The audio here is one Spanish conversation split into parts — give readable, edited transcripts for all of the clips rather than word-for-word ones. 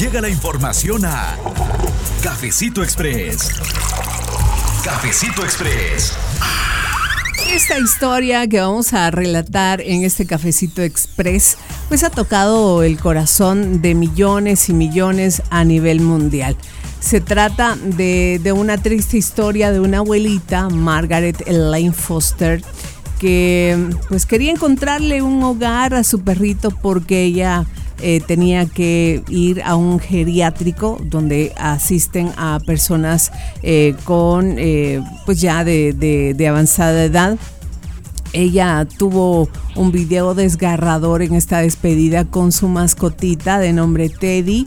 llega la información a Cafecito Express. Cafecito Express. Esta historia que vamos a relatar en este Cafecito Express pues ha tocado el corazón de millones y millones a nivel mundial. Se trata de una triste historia de una abuelita, Margaret Elaine Foster, que pues quería encontrarle un hogar a su perrito porque ella tenía que ir a un geriátrico donde asisten a personas con pues ya de avanzada edad. Ella tuvo un video desgarrador en esta despedida con su mascotita de nombre Teddy.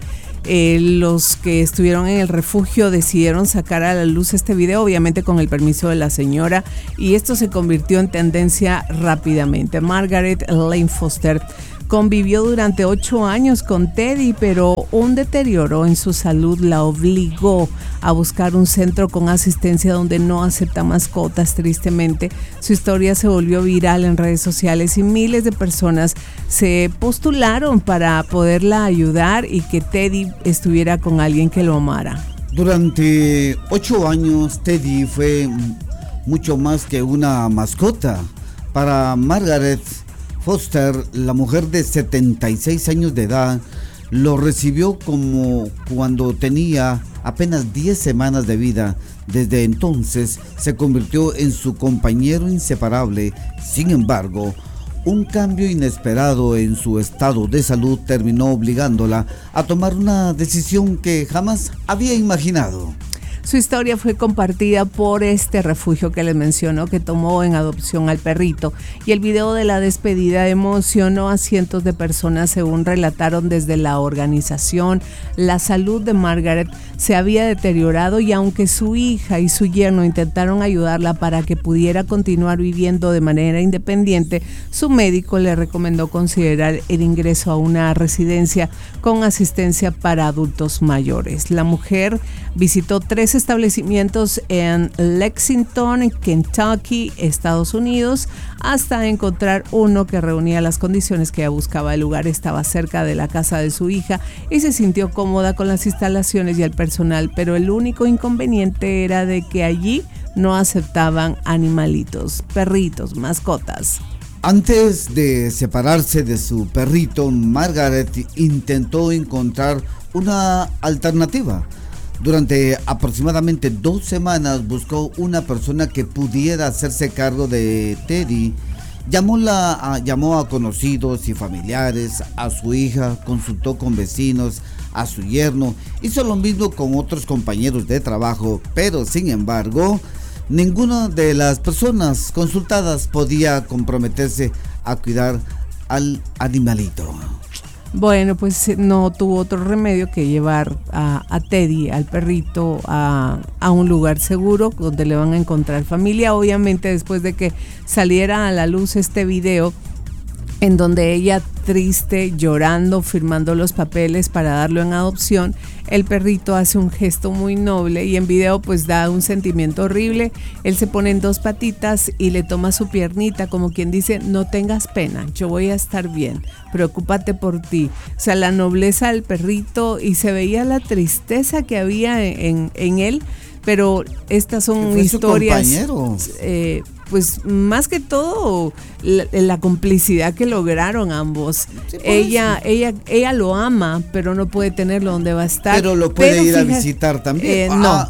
Los que estuvieron en el refugio decidieron sacar a la luz este video, obviamente con el permiso de la señora, y esto se convirtió en tendencia rápidamente. Margaret Elaine Foster convivió durante 8 años con Teddy, pero un deterioro en su salud la obligó a buscar un centro con asistencia donde no acepta mascotas. Tristemente, su historia se volvió viral en redes sociales y miles de personas se postularon para poderla ayudar y que Teddy estuviera con alguien que lo amara. Durante 8 años, Teddy fue mucho más que una mascota. Para Margaret Foster, la mujer de 76 años de edad, lo recibió como cuando tenía apenas 10 semanas de vida. Desde entonces se convirtió en su compañero inseparable. Sin embargo, un cambio inesperado en su estado de salud terminó obligándola a tomar una decisión que jamás había imaginado. Su historia fue compartida por este refugio que les menciono, que tomó en adopción al perrito, y el video de la despedida emocionó a cientos de personas, según relataron desde la organización. La salud de Margaret se había deteriorado y aunque su hija y su yerno intentaron ayudarla para que pudiera continuar viviendo de manera independiente, su médico le recomendó considerar el ingreso a una residencia con asistencia para adultos mayores. La mujer visitó 3 establecimientos en Lexington, Kentucky, Estados Unidos, hasta encontrar uno que reunía las condiciones que ella buscaba. El lugar estaba cerca de la casa de su hija y se sintió cómoda con las instalaciones y el personal, pero el único inconveniente era de que allí no aceptaban animalitos, perritos, mascotas. Antes de separarse de su perrito, Margaret intentó encontrar una alternativa. Durante aproximadamente 2 semanas buscó una persona que pudiera hacerse cargo de Teddy. Llamó a conocidos y familiares, a su hija, consultó con vecinos, a su yerno, hizo lo mismo con otros compañeros de trabajo, pero sin embargo, ninguna de las personas consultadas podía comprometerse a cuidar al animalito. Bueno, pues no tuvo otro remedio que llevar a Teddy, al perrito, a un lugar seguro donde le van a encontrar familia. Obviamente, después de que saliera a la luz este video en donde ella, triste, llorando, firmando los papeles para darlo en adopción, el perrito hace un gesto muy noble y en video pues da un sentimiento horrible. Él se pone en 2 patitas y le toma su piernita como quien dice: no tengas pena, yo voy a estar bien, preocúpate por ti. O sea, la nobleza del perrito, y se veía la tristeza que había en él, pero estas son historias, pues más que todo la complicidad que lograron ambos. Sí, ella lo ama, pero no puede tenerlo donde va a estar. Pero lo puede ir a visitar también.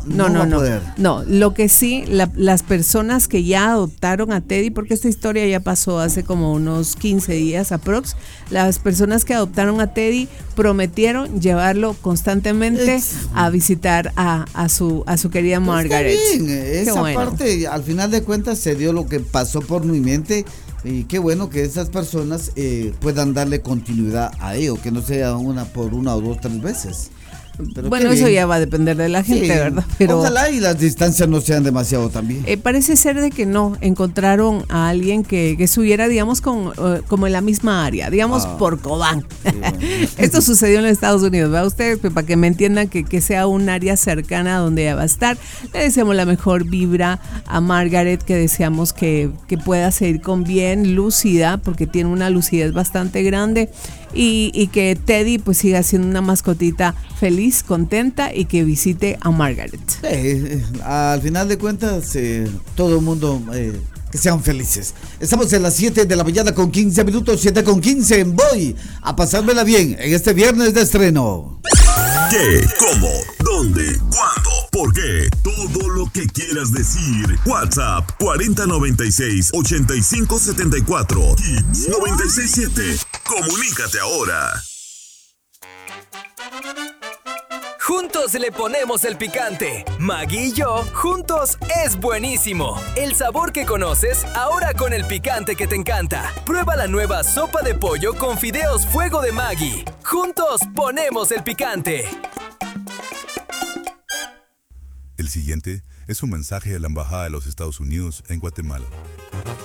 No, lo que sí, las personas que ya adoptaron a Teddy, porque esta historia ya pasó hace como unos 15 días aprox, las personas que adoptaron a Teddy prometieron llevarlo constantemente a visitar a su querida Margaret. Está bien, esa parte, al final de cuentas, se dio lo que pasó por mi mente. Y qué bueno que esas personas puedan darle continuidad a ello, que no sea por 1 o 2, 3 veces. Pero bueno, eso ya va a depender de la gente, sí, ¿verdad? Pero ojalá y las distancias no sean demasiado también. Parece ser de que no, encontraron a alguien que estuviera, digamos, como en la misma área, digamos, por Cobán. Sí, bueno. Esto sucedió en Estados Unidos, ¿verdad? Ustedes, pues, para que me entiendan que sea un área cercana donde ella va a estar. Le deseamos la mejor vibra a Margaret, que deseamos que pueda seguir con bien, lúcida, porque tiene una lucidez bastante grande. y que Teddy pues siga siendo una mascotita feliz, contenta y que visite a Margaret. Al final de cuentas, todo el mundo que sean felices. Estamos en las 7 de la mañana con 15 minutos, 7:15. Voy a pasármela bien en este viernes de estreno. ¿Qué? ¿Cómo? ¿Dónde? ¿Cuándo? ¿Por qué? Todo lo que quieras decir. WhatsApp 4096-8574. Hits 967. Comunícate ahora. Juntos le ponemos el picante. Maggi y yo, juntos es buenísimo. El sabor que conoces, ahora con el picante que te encanta. Prueba la nueva sopa de pollo con fideos fuego de Maggi. Juntos ponemos el picante. El siguiente es un mensaje de la Embajada de los Estados Unidos en Guatemala.